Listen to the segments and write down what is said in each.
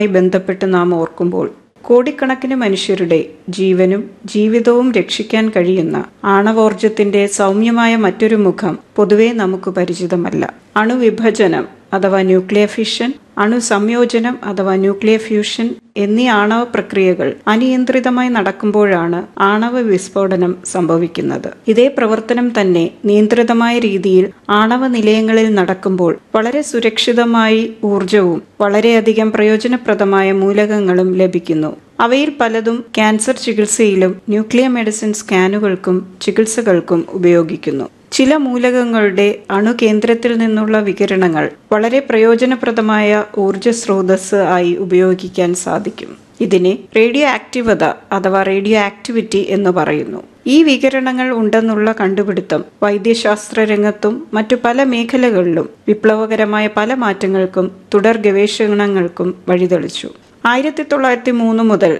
ബന്ധപ്പെട്ട് നാം ഓർക്കുമ്പോൾ കോടിക്കണക്കിന് മനുഷ്യരുടെ ജീവനും ജീവിതവും രക്ഷിക്കാൻ കഴിയുന്ന ആണവോർജത്തിന്റെ സൗമ്യമായ മറ്റൊരു മുഖം പൊതുവെ നമുക്ക് പരിചിതമല്ല. അണുവിഭജനം അഥവാ ന്യൂക്ലിയർ ഫിഷൻ, അണുസംയോജനം അഥവാ ന്യൂക്ലിയർ ഫ്യൂഷൻ എന്നീ ആണവ പ്രക്രിയകൾ അനിയന്ത്രിതമായി നടക്കുമ്പോഴാണ് ആണവ വിസ്ഫോടനം സംഭവിക്കുന്നത്. ഇതേ പ്രവർത്തനം തന്നെ നിയന്ത്രിതമായ രീതിയിൽ ആണവ നിലയങ്ങളിൽ നടക്കുമ്പോൾ വളരെ സുരക്ഷിതമായി ഊർജവും വളരെയധികം പ്രയോജനപ്രദമായ മൂലകങ്ങളും ലഭിക്കുന്നു. അവയിൽ പലതും ക്യാൻസർ ചികിത്സയിലും ന്യൂക്ലിയർ മെഡിസിൻ സ്കാനുകൾക്കും ചികിത്സകൾക്കും ഉപയോഗിക്കുന്നു. ചില മൂലകങ്ങളുടെ അണുകേന്ദ്രത്തിൽ നിന്നുള്ള വികിരണങ്ങൾ വളരെ പ്രയോജനപ്രദമായ ഊർജ സ്രോതസ് ആയി ഉപയോഗിക്കാൻ സാധിക്കും. ഇതിനെ റേഡിയോ ആക്റ്റീവത അഥവാ റേഡിയോ ആക്ടിവിറ്റി എന്ന് പറയുന്നു. ഈ വികിരണങ്ങൾ ഉണ്ടെന്നുള്ള കണ്ടുപിടുത്തം വൈദ്യശാസ്ത്ര രംഗത്തും മറ്റു പല മേഖലകളിലും വിപ്ലവകരമായ പല മാറ്റങ്ങൾക്കും തുടർ ഗവേഷണങ്ങൾക്കും വഴിതെളിച്ചു. 1903 മുതൽ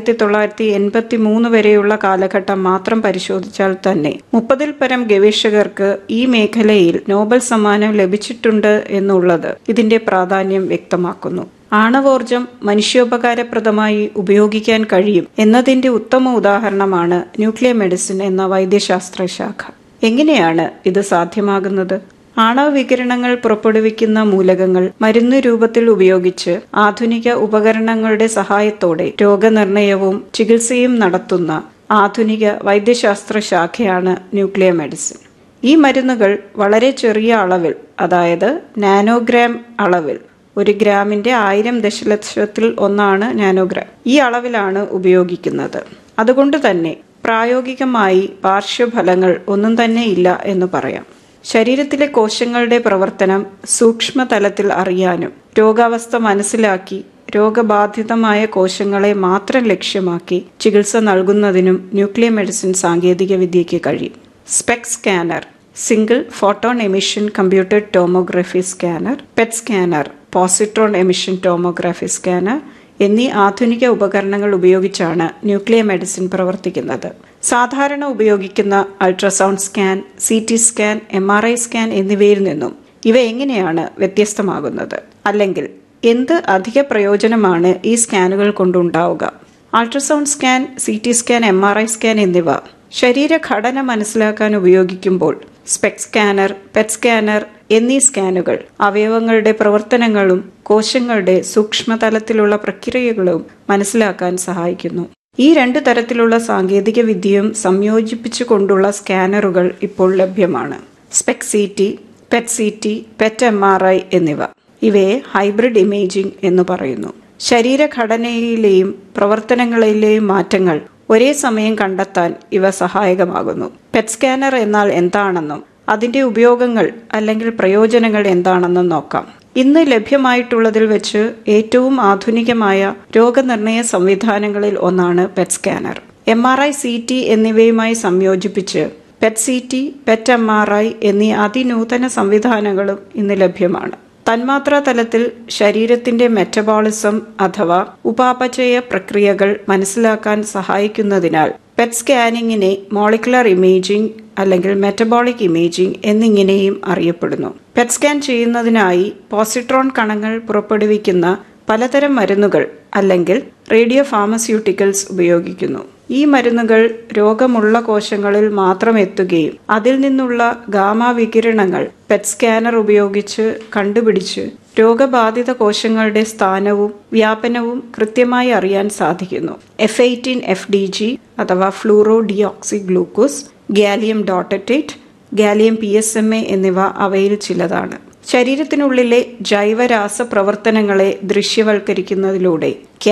1983 വരെയുള്ള കാലഘട്ടം മാത്രം പരിശോധിച്ചാൽ തന്നെ 30-ൽ പരം ഗവേഷകർക്ക് ഈ മേഖലയിൽ നോബൽ സമ്മാനം ലഭിച്ചിട്ടുണ്ട് എന്നുള്ളത് ഇതിന്റെ പ്രാധാന്യം വ്യക്തമാക്കുന്നു. ആണവോർജം മനുഷ്യോപകാരപ്രദമായി ഉപയോഗിക്കാൻ കഴിയും എന്നതിന്റെ ഉത്തമ ഉദാഹരണമാണ് ന്യൂക്ലിയർ മെഡിസിൻ എന്ന വൈദ്യശാസ്ത്ര ശാഖ. എങ്ങനെയാണ് ഇത് സാധ്യമാകുന്നത്? ആണവ വികിരണങ്ങൾ പുറപ്പെടുവിക്കുന്ന മൂലകങ്ങൾ മരുന്ന് രൂപത്തിൽ ഉപയോഗിച്ച് ആധുനിക ഉപകരണങ്ങളുടെ സഹായത്തോടെ രോഗനിർണയവും ചികിത്സയും നടത്തുന്ന ആധുനിക വൈദ്യശാസ്ത്ര ശാഖയാണ് ന്യൂക്ലിയർ മെഡിസിൻ. ഈ മരുന്നുകൾ വളരെ ചെറിയ അളവിൽ, അതായത് നാനോഗ്രാം അളവിൽ, 1 ഗ്രാമിന്റെ 1000 ദശലക്ഷത്തിൽ ഒന്നാണ് നാനോഗ്രാം, ഈ അളവിലാണ് ഉപയോഗിക്കുന്നത്. അതുകൊണ്ട് തന്നെ പ്രായോഗികമായി പാർശ്വഫലങ്ങൾ ഒന്നും തന്നെ ഇല്ല എന്ന് പറയാം. ശരീരത്തിലെ കോശങ്ങളുടെ പ്രവർത്തനം സൂക്ഷ്മതലത്തിൽ അറിയാനും രോഗാവസ്ഥ മനസ്സിലാക്കി രോഗബാധിതമായ കോശങ്ങളെ മാത്രം ലക്ഷ്യമാക്കി ചികിത്സ നൽകുന്നതിനും ന്യൂക്ലിയർ മെഡിസിൻ സാങ്കേതിക വിദ്യയ്ക്ക് കഴിയും. Spec scanner, single photon emission computed tomography scanner, pet scanner, positron emission tomography scanner എന്നീ ആധുനിക ഉപകരണങ്ങൾ ഉപയോഗിച്ചാണ് ന്യൂക്ലിയർ മെഡിസിൻ പ്രവർത്തിക്കുന്നത്. സാധാരണ ഉപയോഗിക്കുന്ന ultrasound scan, CT scan, MRI scan എന്നിവയിൽ നിന്നും ഇവ എങ്ങനെയാണ് വ്യത്യസ്തമാകുന്നത്? അല്ലെങ്കിൽ എന്ത് അധിക പ്രയോജനമാണ് ഈ സ്കാനുകൾ കൊണ്ടുണ്ടാവുക? Ultrasound scan, CT scan, MRI scan എന്നിവ ശരീരഘടന മനസ്സിലാക്കാൻ ഉപയോഗിക്കുമ്പോൾ സ്പെക് സ്കാനർ, പെറ്റ് സ്കാനർ എന്നീ സ്കാനുകൾ അവയവങ്ങളുടെ പ്രവർത്തനങ്ങളും കോശങ്ങളുടെ സൂക്ഷ്മതലത്തിലുള്ള പ്രക്രിയകളും മനസ്സിലാക്കാൻ സഹായിക്കുന്നു. ഈ 2 തരത്തിലുള്ള സാങ്കേതിക വിദ്യയും സംയോജിപ്പിച്ചുകൊണ്ടുള്ള സ്കാനറുകൾ ഇപ്പോൾ ലഭ്യമാണ്. Spec CT, pet CT, pet MRI എന്നിവ. ഇവയെ ഹൈബ്രിഡ് ഇമേജിംഗ് എന്ന് പറയുന്നു. ശരീരഘടനയിലെയും പ്രവർത്തനങ്ങളിലെയും മാറ്റങ്ങൾ ഒരേ സമയം കണ്ടെത്താൻ ഇവ സഹായകമാകുന്നു. പെറ്റ് സ്കാനർ എന്നാൽ എന്താണെന്നും അതിന്റെ ഉപയോഗങ്ങൾ അല്ലെങ്കിൽ പ്രയോജനങ്ങൾ എന്താണെന്നും നോക്കാം. ഇന്ന് ലഭ്യമായിട്ടുള്ളതിൽ വെച്ച് ഏറ്റവും ആധുനികമായ രോഗനിർണയ സംവിധാനങ്ങളിൽ ഒന്നാണ് പെറ്റ് സ്കാനർ. MRI, CT എന്നിവയുമായി സംയോജിപ്പിച്ച് പെറ്റ് CT, പെറ്റ് MRI എന്നീ അതിനൂതന സംവിധാനങ്ങളും ഇന്ന് ലഭ്യമാണ്. തന്മാത്രാ തലത്തിൽ ശരീരത്തിന്റെ മെറ്റബോളിസം അഥവാ ഉപാപചയ പ്രക്രിയകൾ മനസ്സിലാക്കാൻ സഹായിക്കുന്നതിനാൽ പെറ്റ് സ്കാനിങ്ങിനെ മോളിക്കുലർ ഇമേജിംഗ് അല്ലെങ്കിൽ മെറ്റബോളിക് ഇമേജിംഗ് എന്നിങ്ങനെയും അറിയപ്പെടുന്നു. പെറ്റ് സ്കാൻ ചെയ്യുന്നതിനായി പോസിട്രോൺ കണങ്ങൾ പുറപ്പെടുവിക്കുന്ന പലതരം മരുന്നുകൾ അല്ലെങ്കിൽ റേഡിയോ ഫാർമസ്യൂട്ടിക്കൽസ് ഉപയോഗിക്കുന്നു. ഈ മരുന്നുകൾ രോഗമുള്ള കോശങ്ങളിൽ മാത്രം എത്തുകയും അതിൽ നിന്നുള്ള ഗാമ വികിരണങ്ങൾ പെറ്റ് സ്കാനർ ഉപയോഗിച്ച് കണ്ടുപിടിച്ച് രോഗബാധിത കോശങ്ങളുടെ സ്ഥാനവും വ്യാപനവും കൃത്യമായി അറിയാൻ സാധിക്കുന്നു. F18 FDG അഥവാ fluoro deoxy glucose, gallium ഡോട്ടറ്റേറ്റ്, gallium PSMA എന്നിവ അവയിൽ ചിലതാണ്. ശരീരത്തിനുള്ളിലെ ജൈവരാസ പ്രവർത്തനങ്ങളെ ദൃശ്യവൽക്കരിക്കുന്നതിലൂടെ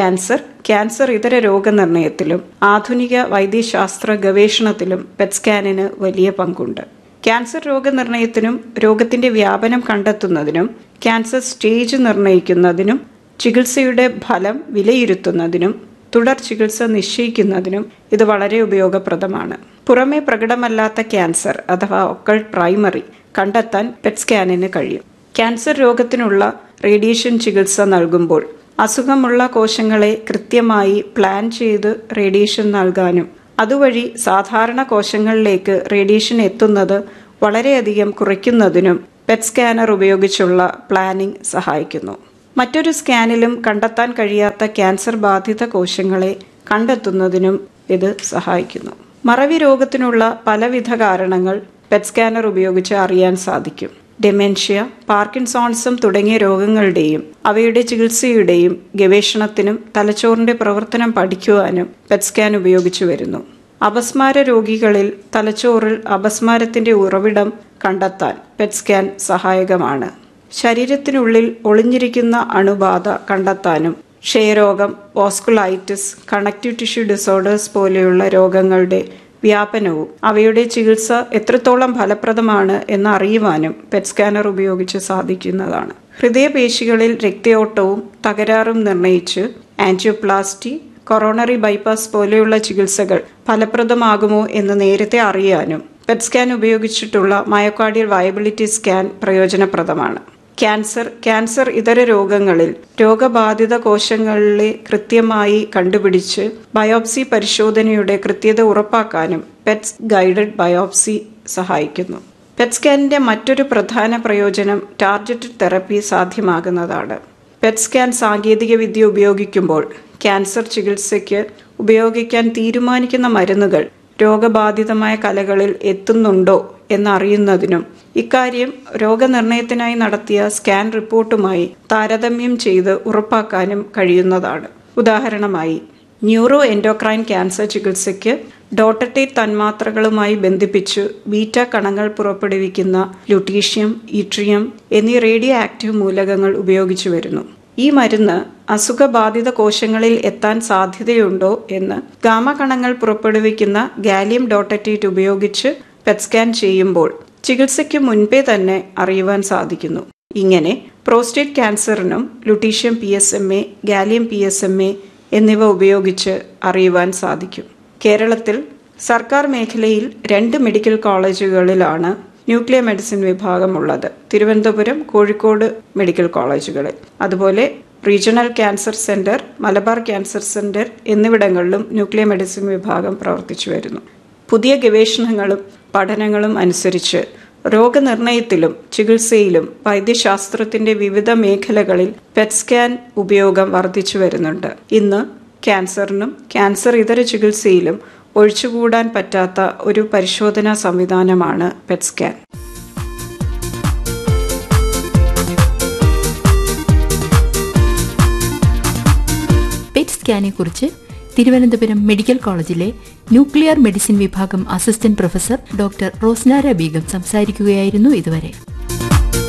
ക്യാൻസർ ഇതര രോഗനിർണയത്തിലും ആധുനിക വൈദ്യശാസ്ത്ര ഗവേഷണത്തിലും പെറ്റ് സ്കാനിന് വലിയ പങ്കുണ്ട്. ക്യാൻസർ രോഗനിർണയത്തിനും രോഗത്തിന്റെ വ്യാപനം കണ്ടെത്തുന്നതിനും ക്യാൻസർ സ്റ്റേജ് നിർണയിക്കുന്നതിനും ചികിത്സയുടെ ഫലം വിലയിരുത്തുന്നതിനും തുടർ ചികിത്സ നിശ്ചയിക്കുന്നതിനും ഇത് വളരെ ഉപയോഗപ്രദമാണ്. പുറമേ പ്രകടമല്ലാത്ത ക്യാൻസർ അഥവാ ഒക്കൾട്ട് പ്രൈമറി കണ്ടെത്താൻ പെറ്റ് സ്കാനിന് കഴിയും. ക്യാൻസർ രോഗത്തിനുള്ള റേഡിയേഷൻ ചികിത്സ നൽകുമ്പോൾ അസുഖമുള്ള കോശങ്ങളെ കൃത്യമായി പ്ലാൻ ചെയ്ത് റേഡിയേഷൻ നൽകാനും അതുവഴി സാധാരണ കോശങ്ങളിലേക്ക് റേഡിയേഷൻ എത്തുന്നത് വളരെയധികം കുറയ്ക്കുന്നതിനും പെറ്റ് സ്കാനർ ഉപയോഗിച്ചുള്ള പ്ലാനിംഗ് സഹായിക്കുന്നു. മറ്റൊരു സ്കാനിലും കണ്ടെത്താൻ കഴിയാത്ത ക്യാൻസർ ബാധിത കോശങ്ങളെ കണ്ടെത്തുന്നതിനും ഇത് സഹായിക്കുന്നു. മറവി രോഗത്തിനുള്ള പലവിധ കാരണങ്ങൾ പെറ്റ് സ്കാനർ ഉപയോഗിച്ച് അറിയാൻ സാധിക്കും. ഡെമെൻഷ്യ, പാർക്കിൻസോൺസം തുടങ്ങിയ രോഗങ്ങളുടെയും അവയുടെ ചികിത്സയുടെയും ഗവേഷണത്തിനും തലച്ചോറിന്റെ പ്രവർത്തനം പഠിക്കുവാനും പെറ്റ് സ്കാൻ ഉപയോഗിച്ചു വരുന്നു. അപസ്മാര രോഗികളിൽ തലച്ചോറിൽ അപസ്മാരത്തിന്റെ ഉറവിടം കണ്ടെത്താൻ പെറ്റ് സ്കാൻ സഹായകമാണ്. ശരീരത്തിനുള്ളിൽ ഒളിഞ്ഞിരിക്കുന്ന അണുബാധ കണ്ടെത്താനും ക്ഷയരോഗം, വാസ്കുലൈറ്റിസ്, കണക്റ്റീവ് ടിഷ്യൂ ഡിസോർഡേഴ്സ് പോലെയുള്ള രോഗങ്ങളുടെ വ്യാപനവും അവയുടെ ചികിത്സ എത്രത്തോളം ഫലപ്രദമാണ് എന്നറിയുവാനും പെറ്റ് സ്കാനർ ഉപയോഗിച്ച് സാധിക്കുന്നതാണ്. ഹൃദയപേശികളിൽ രക്തയോട്ടവും തകരാറും നിർണയിച്ച് ആൻജിയോപ്ലാസ്റ്റി, കൊറോണറി ബൈപ്പാസ് പോലെയുള്ള ചികിത്സകൾ ഫലപ്രദമാകുമോ എന്ന് നേരത്തെ അറിയാനും പെറ്റ് സ്കാൻ ഉപയോഗിച്ചിട്ടുള്ള മയോകാർഡിയൽ വയബിലിറ്റി സ്കാൻ പ്രയോജനപ്രദമാണ്. ക്യാൻസർ ഇതര രോഗങ്ങളിൽ രോഗബാധിത കോശങ്ങളിലെ കൃത്യമായി കണ്ടുപിടിച്ച് ബയോപ്സി പരിശോധനയുടെ കൃത്യത ഉറപ്പാക്കാനും പെറ്റ് ഗൈഡഡ് ബയോപ്സി സഹായിക്കുന്നു. പെറ്റ് സ്കാനിന്റെ മറ്റൊരു പ്രധാന പ്രയോജനം ടാർഗറ്റഡ് തെറപ്പി സാധ്യമാകുന്നതാണ്. പെറ്റ് സ്കാൻ സാങ്കേതിക വിദ്യ ഉപയോഗിക്കുമ്പോൾ ക്യാൻസർ ചികിത്സയ്ക്ക് ഉപയോഗിക്കാൻ തീരുമാനിക്കുന്ന മരുന്നുകൾ രോഗബാധിതമായ കലകളിൽ എത്തുന്നുണ്ടോ എന്നറിയുന്നതിനും ഇക്കാര്യം രോഗനിർണയത്തിനായി നടത്തിയ സ്കാൻ റിപ്പോർട്ടുമായി താരതമ്യം ചെയ്ത് ഉറപ്പാക്കാനും കഴിയുന്നതാണ്. ഉദാഹരണമായി ന്യൂറോ എൻഡോക്രൈൻ ക്യാൻസർ ചികിത്സയ്ക്ക് ഡോട്ടറ്റേറ്റ് തന്മാത്രകളുമായി ബന്ധിപ്പിച്ചു ബീറ്റ കണങ്ങൾ പുറപ്പെടുവിക്കുന്ന ലുട്ടീഷ്യം, ഇട്രിയം എന്നീ റേഡിയോ ആക്റ്റീവ് മൂലകങ്ങൾ ഉപയോഗിച്ചു വരുന്നു. ഈ മരുന്ന് അസുഖബാധിത കോശങ്ങളിൽ എത്താൻ സാധ്യതയുണ്ടോ എന്ന് ഗാമ കണങ്ങൾ പുറപ്പെടുവിക്കുന്ന ഗാലിയം ഡോട്ടറ്റേറ്റ് ഉപയോഗിച്ച് പെറ്റ് സ്കാൻ ചെയ്യുമ്പോൾ ചികിത്സയ്ക്ക് മുൻപേ തന്നെ അറിയുവാൻ സാധിക്കുന്നു. ഇങ്ങനെ prostate ക്യാൻസറിനും lutetium PSMA, gallium PSMA എന്നിവ ഉപയോഗിച്ച് അറിയുവാൻ സാധിക്കും. കേരളത്തിൽ സർക്കാർ മേഖലയിൽ 2 medical കോളേജുകളിലാണ് nuclear medicine വിഭാഗമുള്ളത്. Thiruvananthapuram, Kozhikode medical കോളേജുകളിൽ. അതുപോലെ regional cancer centre, Malabar cancer centre എന്നിവിടങ്ങളിലും ന്യൂക്ലിയർ മെഡിസിൻ വിഭാഗം പ്രവർത്തിച്ചു വരുന്നു. പുതിയ ഗവേഷണങ്ങളും പഠനങ്ങളും അനുസരിച്ച് രോഗനിർണയത്തിലും ചികിത്സയിലും വൈദ്യശാസ്ത്രത്തിന്റെ വിവിധ മേഖലകളിൽ പെറ്റ് സ്കാൻ ഉപയോഗം വർദ്ധിച്ചു വരുന്നുണ്ട്. ഇന്ന് ക്യാൻസറിനും ക്യാൻസർ ഇതര ചികിത്സയിലും ഒഴിച്ചുകൂടാൻ പറ്റാത്ത ഒരു പരിശോധനാ സംവിധാനമാണ് പെറ്റ് സ്കാൻ. പെറ്റ് സ്കാനെ കുറിച്ച് തിരുവനന്തപുരം മെഡിക്കൽ കോളേജിലെ ന്യൂക്ലിയർ മെഡിസിൻ വിഭാഗം assistant professor doctor Rosnara Begum സംസാരിക്കുകയായിരുന്നു ഇതുവരെ.